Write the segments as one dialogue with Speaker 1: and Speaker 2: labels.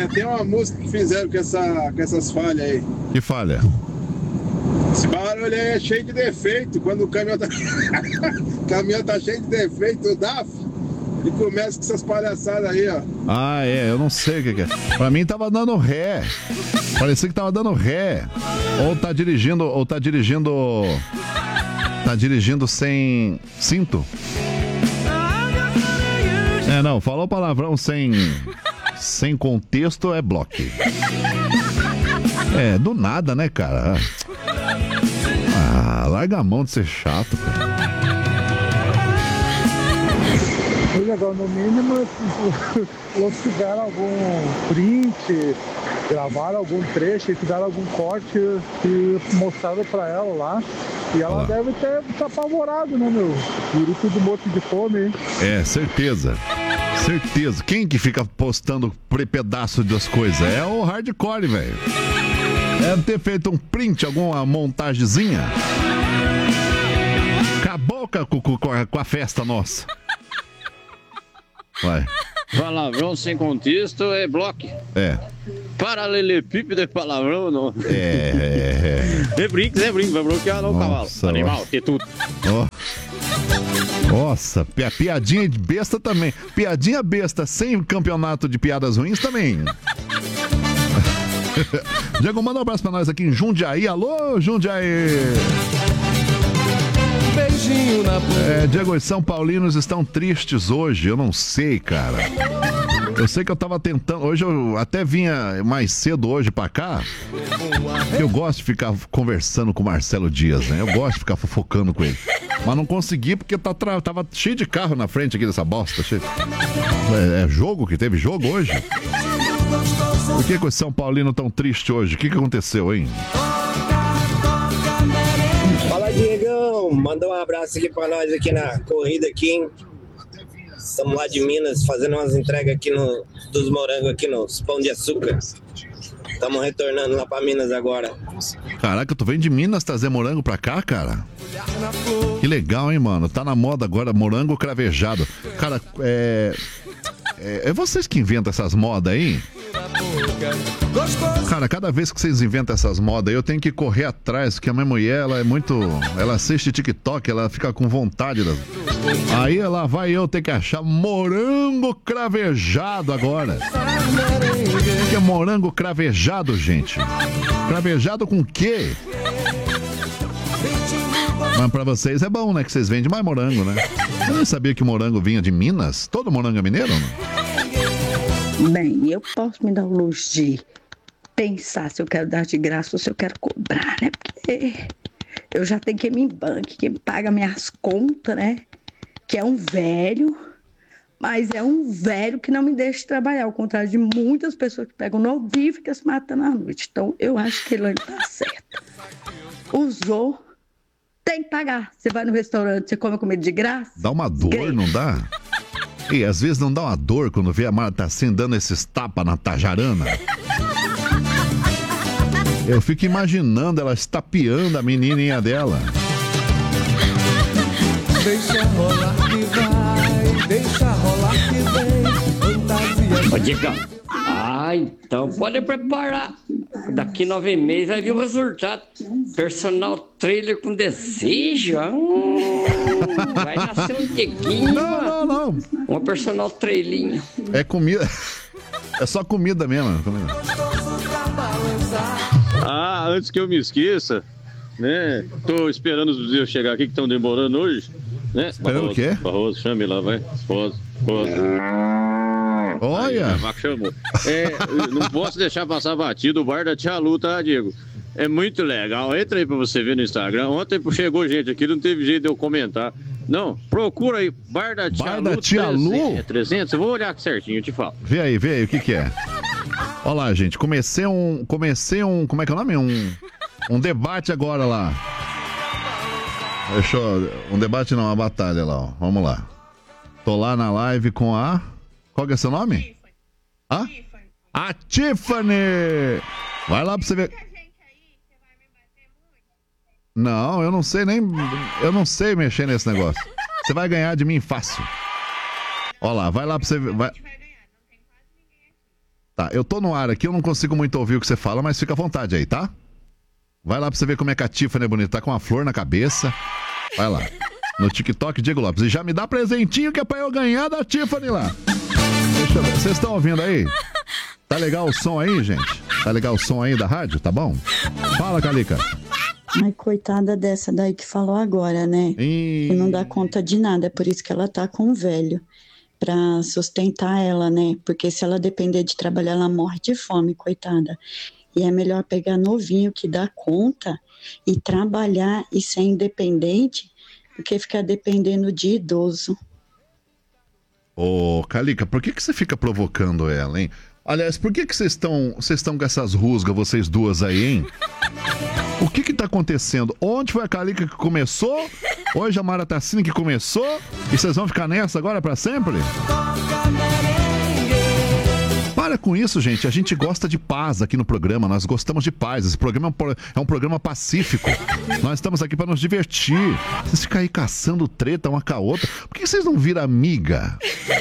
Speaker 1: tem uma música que fizeram com essas falhas aí.
Speaker 2: Que falha?
Speaker 1: Esse barulho aí é cheio de defeito. Quando o caminhão tá, o caminhão tá cheio de defeito, o DAF, e começa com essas palhaçadas aí, ó.
Speaker 2: Ah, eu não sei o que é. Pra mim tava dando ré. Parecia que tava dando ré. Tá dirigindo sem cinto. Não, falou palavrão sem contexto é bloco. Do nada, né, cara? Larga a mão de ser chato, cara.
Speaker 3: Legal, no mínimo, ou fizeram algum print, gravaram algum trecho e fizeram algum corte e mostraram pra ela lá. E ela deve ter apavorado, né, meu? Grito de morto de fome, hein?
Speaker 2: Certeza. Certeza. Quem que fica postando pedaço das coisas? É o hardcore, velho. Deve ter feito um print, alguma montagemzinha. Acabou com a festa nossa. Vai.
Speaker 4: Palavrão sem contexto é bloco. Paralelepípedo é palavrão, não? É brinco, vai bloquear no cavalo. Animal, que tudo.
Speaker 2: Nossa, piadinha de besta também. Piadinha besta sem campeonato de piadas ruins também. Diego, manda um abraço pra nós aqui em Jundiaí. Alô, Jundiaí!
Speaker 5: Beijinho na boca.
Speaker 2: Diego, os São Paulinos estão tristes hoje. Eu não sei, cara. Eu sei que eu tava tentando. Hoje eu até vinha mais cedo hoje pra cá. Eu gosto de ficar conversando com o Marcelo Dias, né? Eu gosto de ficar fofocando com ele. Mas não consegui porque tava cheio de carro na frente aqui dessa bosta. É jogo? Que teve jogo hoje? Por que os São Paulinos tão tristes hoje? O que aconteceu, hein?
Speaker 6: Fala, Diegão. Manda um abraço aqui pra nós aqui na corrida aqui, hein? Estamos lá de Minas fazendo umas entregas aqui dos morangos aqui nos Pão de Açúcar. Estamos retornando lá pra Minas agora.
Speaker 2: Caraca, tu vem de Minas trazer morango pra cá, cara? Que legal, hein, mano? Tá na moda agora, morango cravejado. Cara, é vocês que inventam essas modas aí? Cara, cada vez que vocês inventam essas modas aí, eu tenho que correr atrás, porque a minha mulher, ela assiste TikTok, ela fica com vontade. Aí lá vai eu ter que achar morango cravejado agora. O que é morango cravejado, gente? Cravejado com o quê? Mas pra vocês é bom, né? Que vocês vendem mais morango, né? Eu nem sabia que morango vinha de Minas. Todo morango é mineiro, né?
Speaker 7: Bem, eu posso me dar o luxo de pensar se eu quero dar de graça ou se eu quero cobrar, né? Porque eu já tenho que ir em banco, que paga minhas contas, né? Que é um velho, mas é um velho que não me deixa trabalhar, ao contrário de muitas pessoas que pegam novinho e ficam se matando à noite. Então, eu acho que ele tá certo. Usou, tem que pagar. Você vai no restaurante, você come comida de graça?
Speaker 2: Dá uma dor, não dá? E às vezes não dá uma dor quando vê a Marta assim dando esses tapas na tajarana. Eu fico imaginando ela estapeando a menininha dela.
Speaker 5: Deixa rolar que vai, deixa rolar que vem, fantasia.
Speaker 4: Ô, Diegão. Então pode preparar. Daqui 9 meses vai vir o resultado. Personal trailer com desejo. Vai nascer um Dieguinho.
Speaker 2: Não.
Speaker 4: Uma personal trailinho.
Speaker 2: É comida. É só comida mesmo.
Speaker 8: Antes que eu me esqueça, né? Tô esperando os vizinhos chegar aqui que estão demorando hoje, né?
Speaker 2: Esperando o quê?
Speaker 8: Barroso, chame lá, vai. Barroso.
Speaker 2: Olha!
Speaker 8: Aí, a vaca chamou. Não posso deixar passar batido o bar da Tia Lu, tá, Diego? É muito legal. Entra aí pra você ver no Instagram. Ontem chegou gente aqui, não teve jeito de eu comentar. Não, procura aí, Bar da Tia Lu. 300, eu vou olhar aqui certinho, eu te falo.
Speaker 2: Vê aí, o que é? Olha lá, gente, comecei um, como é que é o nome? Um debate agora lá. Um debate não, uma batalha lá, ó. Vamos lá. Tô lá na live com a... Qual que é seu nome? A Tiffany! Vai lá pra você ver. Não, eu não sei mexer nesse negócio. Você vai ganhar de mim fácil. Ó lá, vai lá pra você ver. Tá, eu tô no ar aqui, eu não consigo muito ouvir o que você fala, mas fica à vontade aí, tá? Vai lá pra você ver como é que a Tiffany é bonita. Tá com uma flor na cabeça. Vai lá. No TikTok, Diego Lopes. E já me dá presentinho que é pra eu ganhar da Tiffany lá. Deixa eu ver. Vocês estão ouvindo aí? Tá legal o som aí, gente? Tá legal o som aí da rádio? Tá bom? Fala, Calica.
Speaker 9: Ai, coitada dessa daí que falou agora, né? Que não dá conta de nada. É por isso que ela tá com o velho. Pra sustentar ela, né? Porque se ela depender de trabalhar, ela morre de fome, coitada. E é melhor pegar novinho que dá conta e trabalhar e ser independente do que ficar dependendo de idoso.
Speaker 2: Ô, Calica, por que você fica provocando ela, hein? Aliás, por que vocês estão com essas rusgas, vocês duas aí, hein? O que tá acontecendo? Ontem foi a Calica que começou, hoje a Mara Tassini que começou, e vocês vão ficar nessa agora pra sempre? Para com isso, gente. A gente gosta de paz aqui no programa. Nós gostamos de paz. Esse programa é um programa pacífico. Nós estamos aqui para nos divertir. Vocês ficam aí caçando treta uma com a outra. Por que vocês não viram amiga?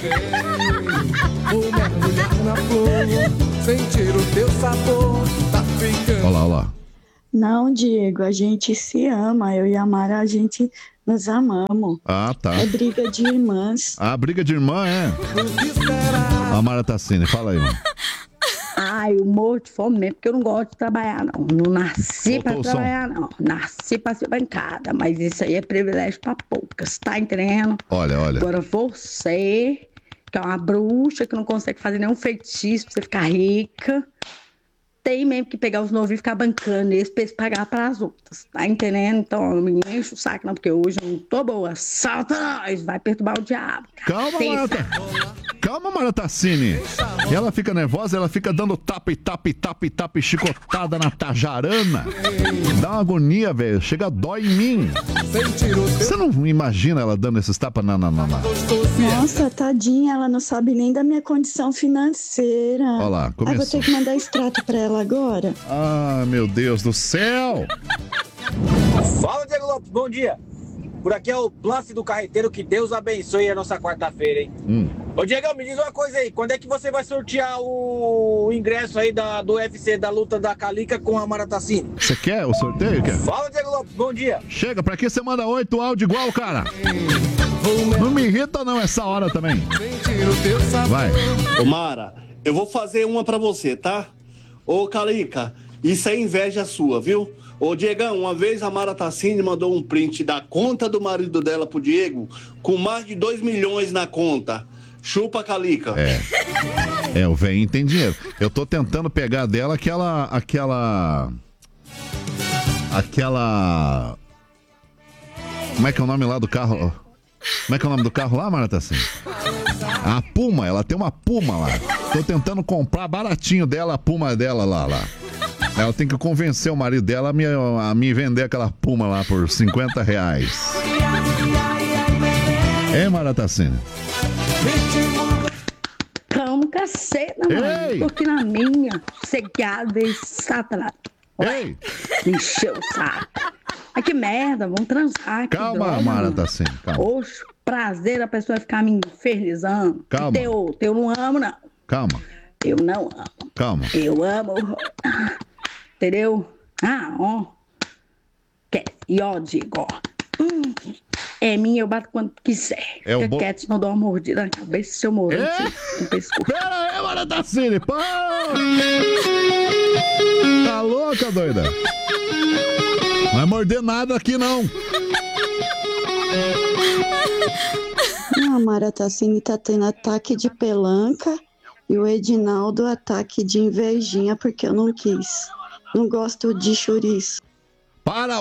Speaker 2: Olha lá.
Speaker 9: Não, Diego, a gente se ama. Eu e a Mara, a gente nos amamos.
Speaker 2: Ah, tá.
Speaker 9: É briga de irmãs.
Speaker 2: Ah, briga de irmã, é? A Mara Tassini, fala aí, mano.
Speaker 7: Ai, eu morro de fome mesmo, porque eu não gosto de trabalhar, não. Não nasci pra trabalhar, não. Nasci pra ser bancada, mas isso aí é privilégio pra poucas, tá entendendo?
Speaker 2: Olha.
Speaker 7: Agora você, que é uma bruxa, que não consegue fazer nenhum feitiço pra você ficar rica, tem mesmo que pegar os novinhos e ficar bancando eles pra eles pagar para as outras, tá entendendo? Então, não me enche o saco, não, porque hoje eu não tô boa. Salta nós, vai perturbar o diabo.
Speaker 2: Calma, Mara Tassini. E ela fica nervosa, ela fica dando tapa e chicotada na tajarana. Dá uma agonia, velho. Chega, dói em mim. Você não imagina ela dando esses tapas? Não.
Speaker 9: Nossa, tadinha, ela não sabe nem da minha condição financeira.
Speaker 2: Olha lá, começou.
Speaker 9: Vou ter que mandar extrato pra ela agora.
Speaker 2: Ah, meu Deus do céu!
Speaker 10: Fala, Diego Lopes, bom dia. Por aqui é o Plácido Carreteiro, que Deus abençoe a nossa quarta-feira, hein? Ô, Diego, me diz uma coisa aí, quando é que você vai sortear o ingresso aí do UFC, da luta da Calica com a Mara Tassini?
Speaker 2: Você quer o sorteio?
Speaker 10: Fala, Diego Lopes, bom dia.
Speaker 2: Chega, pra que você manda 8 áudio igual, cara? Não me irrita não essa hora também. Vai.
Speaker 11: Ô, Mara, eu vou fazer uma pra você, tá? Ô, Calica, isso é inveja sua, viu? Ô, Diegão, uma vez a Mara Tassini mandou um print da conta do marido dela pro Diego com mais de 2 milhões na conta. Chupa, Calica.
Speaker 2: O velhinho tem dinheiro. Eu tô tentando pegar dela aquela... Como é que é o nome lá do carro? Como é que é o nome do carro lá, Mara Tassini? A Puma, ela tem uma Puma lá. Tô tentando comprar baratinho dela, a Puma dela lá. Ela tem que convencer o marido dela a me vender aquela Puma lá por R$50. Mara Tassini?
Speaker 7: Calma, caceta, mano. Tô aqui na minha, cegada e satanás.
Speaker 2: Ei!
Speaker 7: Me encheu o saco. Ai, que merda, vamos transar.
Speaker 2: Calma, Mara Tassini, calma.
Speaker 7: Oxe, prazer a pessoa ficar me infernizando.
Speaker 2: Calma.
Speaker 7: Eu não amo, não.
Speaker 2: Calma.
Speaker 7: Eu não amo.
Speaker 2: Calma.
Speaker 7: Eu amo. Entendeu? E ó, digo, é minha, eu bato quando quiser. Fica quieto, senão eu dou uma mordida na cabeça se eu morrer no pescoço.
Speaker 2: Pera aí, Mara Tassini, pô! Tá louca, doida? Não vai morder nada aqui, não.
Speaker 9: A Mara Tassini tá tendo ataque de pelanca e o Edinaldo ataque de invejinha porque eu não quis. Não gosto de chouriço.
Speaker 2: Para!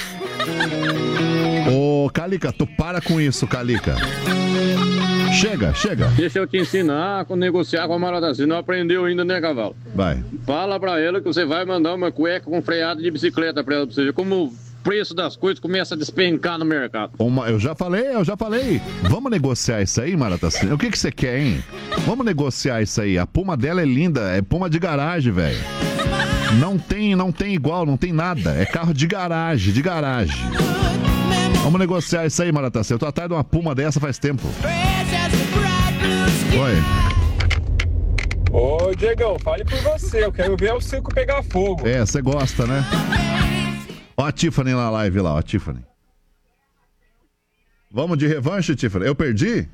Speaker 2: Ô, Calica, tu para com isso, Calica. Chega.
Speaker 8: Deixa eu te ensinar a negociar com a Mara Tassini. Não aprendeu ainda, né, cavalo?
Speaker 2: Vai.
Speaker 8: Fala pra ela que você vai mandar uma cueca com freada de bicicleta pra ela, pra você ver como o preço das coisas começa a despencar no mercado.
Speaker 2: Eu já falei. Vamos negociar isso aí, Mara Tassini? O que você quer, hein? Vamos negociar isso aí. A Puma dela é linda, é Puma de garagem, velho. Não tem igual, não tem nada. É carro de garagem. Vamos negociar isso aí, Mara Tassini. Eu tô atrás de uma Puma dessa faz tempo.
Speaker 1: Ô,
Speaker 12: Diegão, fale por você, eu quero ver o circo pegar fogo.
Speaker 2: É, você gosta, né? Ó a Tiffany na live lá, ó a Tiffany. Vamos de revanche, Tiffany? Eu perdi?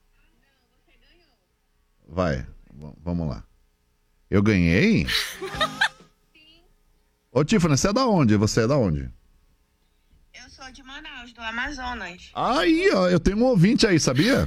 Speaker 2: Vai, vamos lá. Eu ganhei? Ô, Tiffany, você é da onde? Você é da onde?
Speaker 13: Eu sou de Manaus, do Amazonas.
Speaker 2: Aí, ó, eu tenho um ouvinte aí, sabia?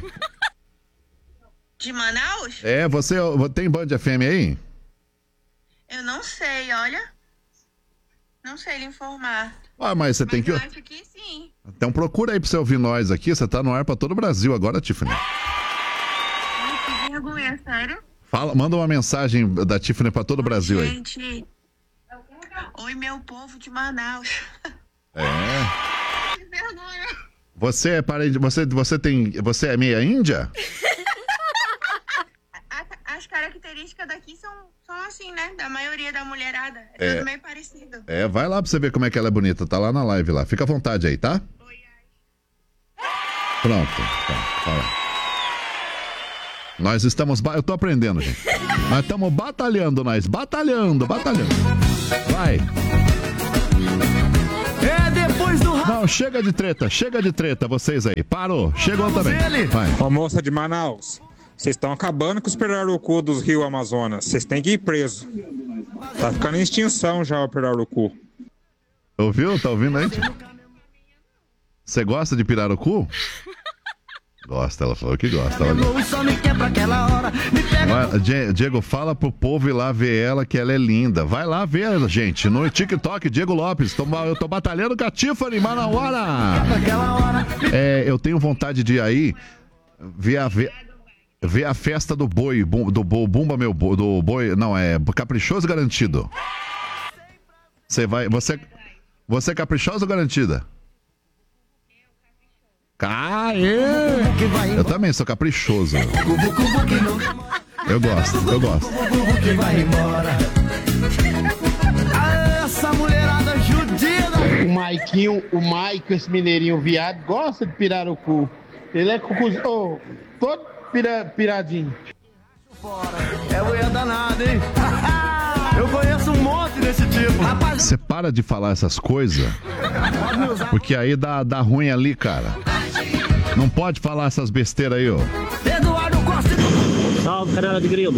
Speaker 13: De Manaus?
Speaker 2: É, você tem Band FM aí?
Speaker 13: Eu não sei, olha. Não sei lhe informar.
Speaker 2: Ah, mas você tem que...
Speaker 13: Eu acho que sim.
Speaker 2: Então procura aí pra você ouvir nós aqui, você tá no ar pra todo o Brasil agora, Tiffany.
Speaker 13: Ai, que vergonha, sério?
Speaker 2: Manda uma mensagem da Tiffany pra todo o Brasil aí.
Speaker 13: Gente, oi meu povo de Manaus.
Speaker 2: É.
Speaker 13: Que vergonha.
Speaker 2: Você é parente, você é meia índia?
Speaker 13: As características daqui são assim, né? Da maioria da mulherada.
Speaker 2: É.
Speaker 13: Tudo meio parecido.
Speaker 2: É, vai lá pra você ver como é que ela é bonita. Tá lá na live lá. Fica à vontade aí, tá? Pronto. Tá lá. Nós estamos... Eu tô aprendendo, gente. Nós estamos batalhando, batalhando. Vai.
Speaker 5: É depois do...
Speaker 2: Não, chega de treta, vocês aí. Parou, chegou também. Vai.
Speaker 12: Ó, moça de Manaus, vocês estão acabando com os pirarucu dos rios Amazonas. Vocês têm que ir preso. Tá ficando em extinção já o pirarucu.
Speaker 2: Ouviu? Tá ouvindo aí? Você gosta de pirarucu? Gosta, ela falou que gosta. Diego, fala pro povo ir lá ver ela, que ela é linda. Vai lá ver ela, gente. No TikTok, Diego Lopes. Eu tô batalhando com a Tiffany Manauara. Eu tenho vontade de ir aí ver a festa do boi, do Bumba Meu Boi, do boi, não, é Caprichoso Garantido. Você é caprichosa ou garantida? Eu também sou caprichoso. Eu gosto.
Speaker 5: Essa mulherada judia.
Speaker 14: O Maico, esse mineirinho viado, gosta de pirarucu. Ele é todo piradinho.
Speaker 5: É mulher danada, hein? Eu conheço um monte desse tipo.
Speaker 2: Você para de falar essas coisas, porque aí dá ruim ali, cara. Não pode falar essas besteiras aí, ó.
Speaker 5: Eduardo Costa.
Speaker 15: Salve, canela de grilo.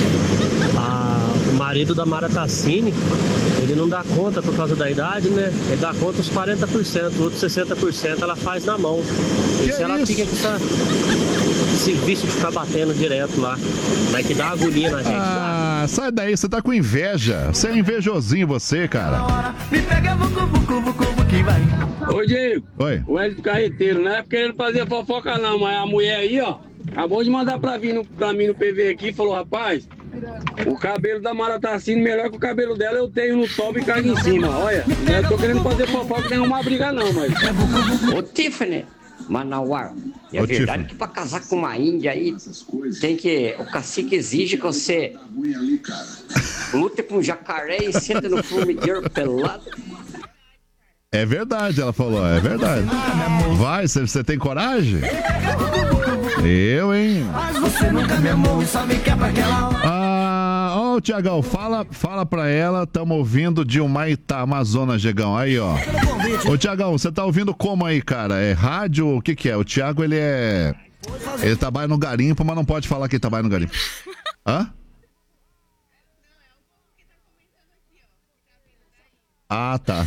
Speaker 15: O marido da Mara Tassini, ele não dá conta por causa da idade, né? Ele dá conta os 40%, os outros 60% ela faz na mão. E se ela fica com esse vício de ficar batendo direto lá, vai que dá uma agonia na gente.
Speaker 2: Sai daí, você tá com inveja. Você é invejosinho, você, cara.
Speaker 5: Me pega, que vai.
Speaker 16: Ô, Diego.
Speaker 2: Oi.
Speaker 16: O Hélio do Carreteiro, não é querendo fazer fofoca não, mas a mulher aí, ó, acabou de mandar pra mim no PV aqui, falou, rapaz, o cabelo da Mara Tassini, melhor que o cabelo dela, eu tenho no topo e carga em cima, olha. Não é, tô querendo fazer fofoca, nem uma briga não, mas...
Speaker 4: Ô, Tiffany Manauara, é verdade que pra casar com uma índia aí, o cacique exige que você lute com um jacaré e senta no formigueiro pelado?
Speaker 2: É verdade, ela falou, é verdade. Vai, você tem coragem? Eu, hein?
Speaker 5: Mas você nunca me amou e só me quer pra aquela hora.
Speaker 2: Ô, Tiagão, fala pra ela, tamo ouvindo de Humaitá, Amazonas, Diegão. Aí, ó. Ô, Tiagão, você tá ouvindo como aí, cara? É rádio? O que é? O Tiago, ele trabalha no garimpo, mas não pode falar que ele trabalha no garimpo. Hã? Ah, tá.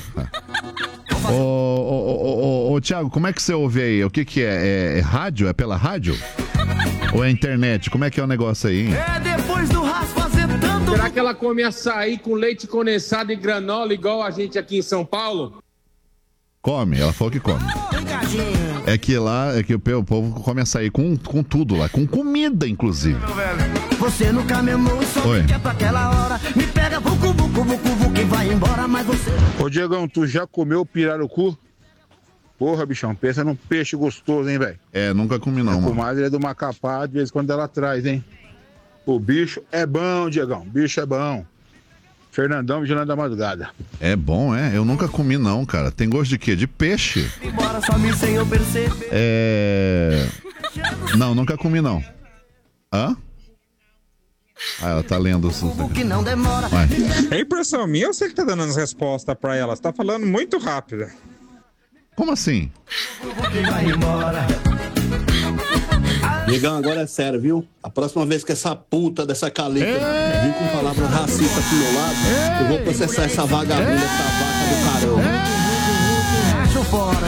Speaker 2: Ô, Thiago, como é que você ouve aí? O que é? É rádio? É pela rádio? Ou é internet? Como é que é o negócio aí, hein?
Speaker 5: É depois do raspo fazer tanto...
Speaker 17: Será que ela come açaí com leite condensado e granola igual a gente aqui em São Paulo?
Speaker 2: Come, ela falou que come. É que lá, o povo come açaí com tudo lá, com comida, inclusive.
Speaker 5: Você nunca me amou e só me quer pra aquela hora. Me pega, vucu, que vai embora, mas você...
Speaker 18: Ô, Diegão, tu já comeu pirarucu? Porra, bichão, pensa num peixe gostoso, hein, velho?
Speaker 2: É, nunca comi não,
Speaker 18: mano. A
Speaker 2: mano.
Speaker 18: comadre é do Macapá, de vez em quando ela traz, hein? O bicho é bom, Diegão, bicho é bom. Fernandão, Vigilante da Madrugada.
Speaker 2: É bom, é? Eu nunca comi não, cara. Tem gosto de quê? De peixe?
Speaker 5: Embora só me sem eu perceber.
Speaker 2: Não, nunca comi não. Hã? Ah, ela tá lendo o
Speaker 5: que não demora.
Speaker 12: É impressão minha, eu sei que tá dando as respostas pra ela. Você tá falando muito rápido.
Speaker 2: Como assim?
Speaker 5: Vai embora.
Speaker 11: Diegão, agora é sério, viu? A próxima vez que essa puta dessa Calica vir com palavra racista pro meu lado, eu vou processar essa vagabunda, essa vaca do caramba.
Speaker 5: Acho fora.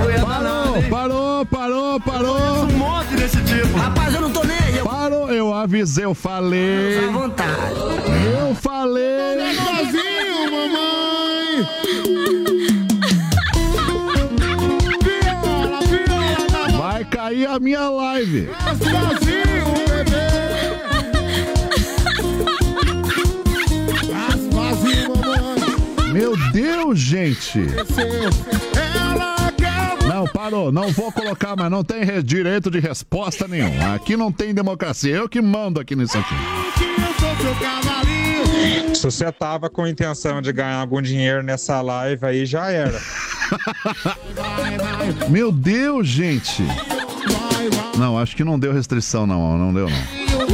Speaker 2: Parou.
Speaker 5: Um monte desse tipo. Rapaz, eu não tô nem aí.
Speaker 2: Parou, eu avisei, eu falei.
Speaker 5: À vontade.
Speaker 2: Eu falei.
Speaker 5: Brasil, mamãe.
Speaker 2: Vai cair a minha live. Meu Deus, gente. Não, parou. Não vou colocar, mas não tem direito de resposta nenhum. Aqui não tem democracia. Eu que mando aqui nisso aqui.
Speaker 12: Se você tava com intenção de ganhar algum dinheiro nessa live aí, já era.
Speaker 2: Meu Deus, gente. Não, acho que não deu restrição, não deu, não.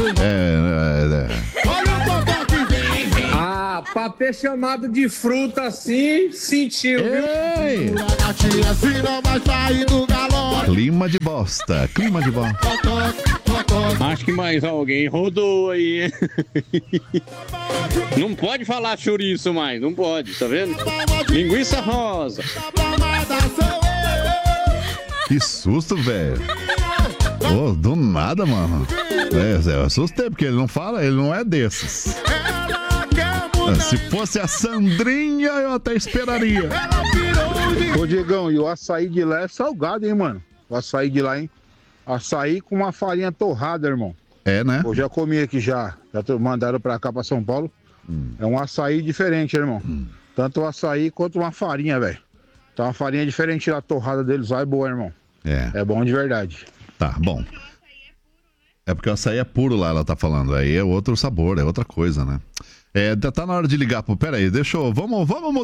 Speaker 17: Ah, pra ter chamado de fruta assim, sentiu, viu?
Speaker 2: Clima de bosta.
Speaker 8: Acho que mais alguém rodou aí. Não pode falar chouriço mais, não pode, tá vendo? Linguiça rosa.
Speaker 2: Que susto, velho. Oh, do nada, mano. Eu assustei, porque ele não fala, ele não é desses. Se fosse a Sandrinha, eu até esperaria.
Speaker 18: Ô, Diegão, e o açaí de lá é salgado, hein, mano? O açaí de lá, hein? Açaí com uma farinha torrada, irmão.
Speaker 2: É, né?
Speaker 18: Eu já comi aqui já. Mandaram pra cá, pra São Paulo. É um açaí diferente, irmão. Tanto o açaí quanto uma farinha, velho. Tá uma farinha diferente lá, a torrada deles lá é boa, irmão. É bom de verdade.
Speaker 2: Tá, bom. É porque o açaí é puro lá, ela tá falando. Aí é outro sabor, é outra coisa, né? Tá na hora de ligar pro... Pera aí, deixa eu... Vamos mudar.